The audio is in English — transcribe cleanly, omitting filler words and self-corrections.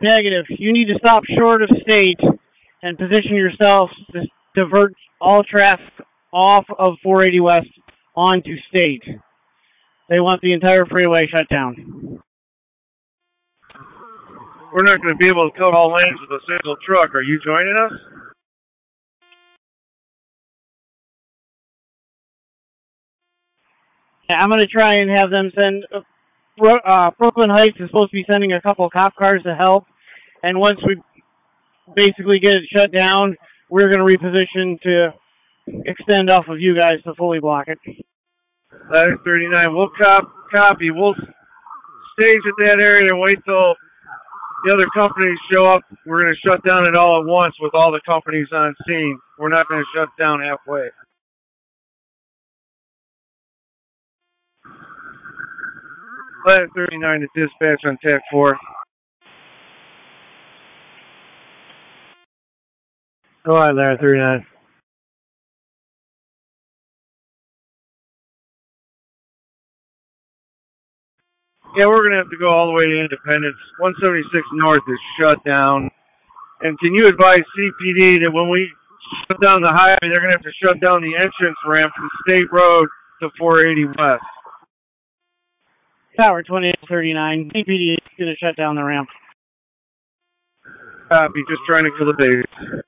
Negative. You need to stop short of state and position yourself to divert all traffic off of 480 West onto state. They want the entire freeway shut down. We're not going to be able to cover all lanes with a single truck. Are you joining us? Yeah, I'm going to try and have them send... Brooklyn Heights is supposed to be sending a couple cop cars to help. And once we basically get it shut down, we're going to reposition to extend off of you guys to fully block it. Ladder 39, we'll copy. We'll stage at that area and wait till the other companies show up. We're going to shut down it all at once with all the companies on scene. We're not going to shut down halfway. Ladder 39 to dispatch on TAC 4. Go on, Ladder 39. Yeah, we're going to have to go all the way to Independence. 176 North is shut down. And can you advise CPD that when we shut down the highway, they're going to have to shut down the entrance ramp from State Road to 480 West? Tower 2839. CPD is going to shut down the ramp. Copy, just trying to kill the babies.